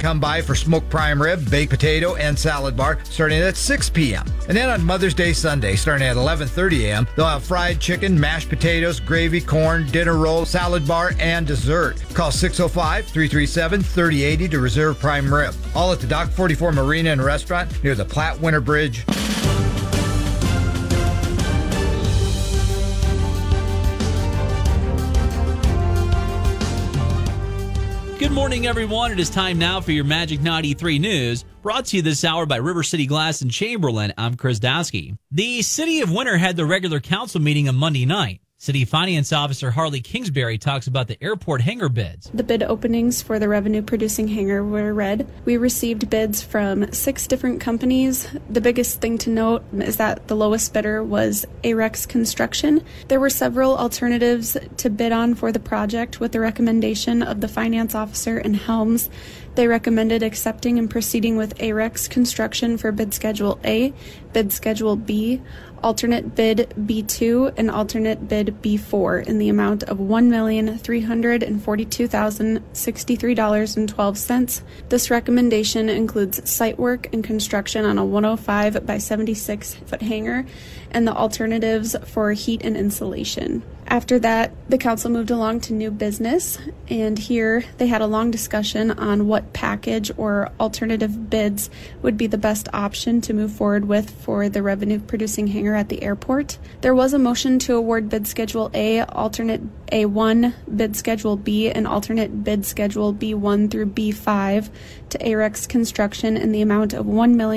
come by for smoked prime rib, baked potato, and salad bar starting at 6 p.m. And then on Mother's Day Sunday, starting at 11:30 a.m., they'll have fried chicken, mashed potatoes, gravy, corn, dinner roll, salad bar, and dessert. Call 605-337-3080 to reserve prime rib. All at the Dock 44 Marina and Restaurant near the Platte Winter Bridge. Good morning, everyone. It is time now for your Magic 93 News, brought to you this hour by River City Glass in Chamberlain. I'm Chris Dowski. The City of Winter had the regular council meeting on Monday night. City Finance Officer Harley Kingsbury talks about the airport hangar bids. The bid openings for the revenue-producing hangar were read. We received bids from 6 different companies. The biggest thing to note is that the lowest bidder was Arex Construction. There were several alternatives to bid on for the project with the recommendation of the finance officer and Helms. They recommended accepting and proceeding with Arex Construction for bid schedule A, bid schedule B, alternate bid B2, and alternate bid B4 in the amount of $1,342,063.12. This recommendation includes site work and construction on a 105 by 76 foot hangar and the alternatives for heat and insulation. After that, the council moved along to new business, and here they had a long discussion on what package or alternative bids would be the best option to move forward with for the revenue-producing hangar at the airport. There was a motion to award bid schedule A, alternate A1, bid schedule B, and alternate bid schedule B1 through B5 to Arex Construction in the amount of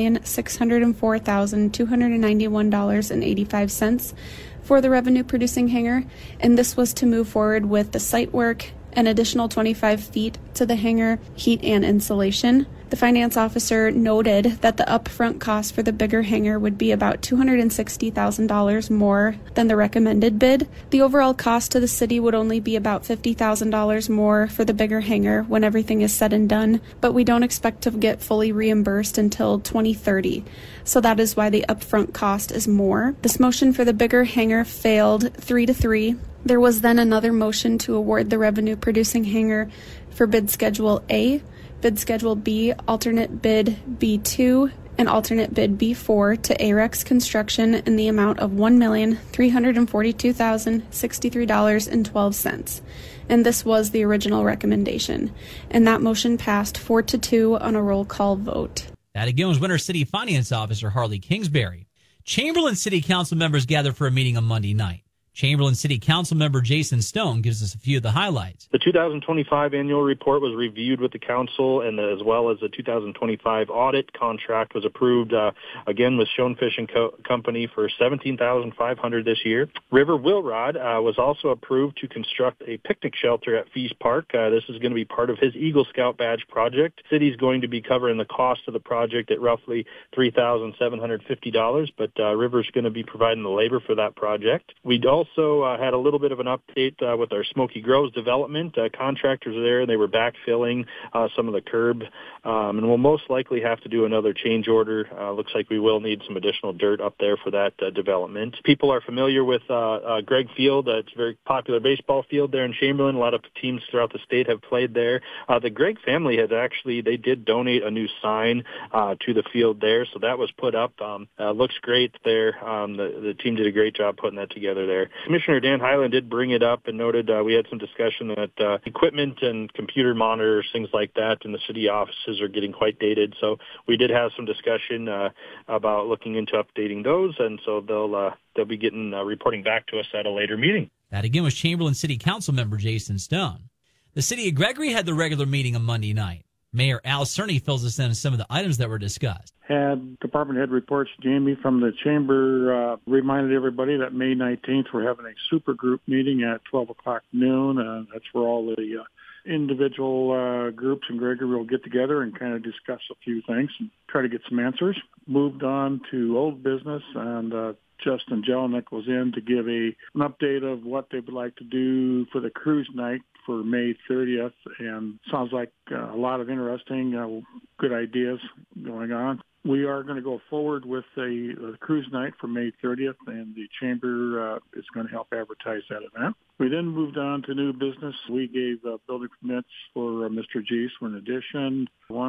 $1,604,291.85 for the revenue-producing hangar, and this was to move forward with the site work, an additional 25 feet to the hangar, heat and insulation. The finance officer noted that the upfront cost for the bigger hangar would be about $260,000 more than the recommended bid. The overall cost to the city would only be about $50,000 more for the bigger hangar when everything is said and done, but we don't expect to get fully reimbursed until 2030. So that is why the upfront cost is more. This motion for the bigger hangar failed 3-3. There was then another motion to award the revenue-producing hangar for bid schedule A, bid schedule B, alternate bid B2, and alternate bid B4 to Arex Construction in the amount of $1,342,063.12. And this was the original recommendation. And that motion passed 4-2 on a roll call vote. That again was Winter City Finance Officer Harley Kingsbury. Chamberlain City Council members gathered for a meeting on Monday night. Chamberlain City Council member Jason Stone gives us a few of the highlights. The 2025 annual report was reviewed with the council, and as well as the 2025 audit contract was approved again with Schoenfish and Company for $17,500 this year. River Wilrod was also approved to construct a picnic shelter at Feast Park. This is going to be part of his Eagle Scout badge project. The city's going to be covering the cost of the project at roughly $3,750, but River's going to be providing the labor for that project. We'd also had a little bit of an update with our Smoky Groves development. Contractors are there. They were backfilling some of the curb, and we'll most likely have to do another change order. Looks like we will need some additional dirt up there for that development. People are familiar with Gregg Field. It's a very popular baseball field there in Chamberlain. A lot of teams throughout the state have played there. The Gregg family has actually, they did donate a new sign to the field there, so that was put up. Looks great there. The team did a great job putting that together there. Commissioner Dan Highland did bring it up and noted we had some discussion that equipment and computer monitors, things like that, in the city offices are getting quite dated. So we did have some discussion about looking into updating those, and so they'll be getting reporting back to us at a later meeting. That again was Chamberlain City Council member Jason Stone. The city of Gregory had the regular meeting on Monday night. Mayor Al Cerny fills us in on some of the items that were discussed. Had department head reports. Jamie from the chamber reminded everybody that May 19th we're having a super group meeting at 12 o'clock noon. That's where all the individual groups in Gregory will get together and kind of discuss a few things and try to get some answers. Moved on to old business, and Justin Jelinek was in to give an update of what they would like to do for the cruise night for May 30th, and sounds like a lot of interesting, good ideas going on. We are going to go forward with a cruise night for May 30th, and the chamber is going to help advertise that event. We then moved on to new business. We gave building permits for Mr. G's for an addition. One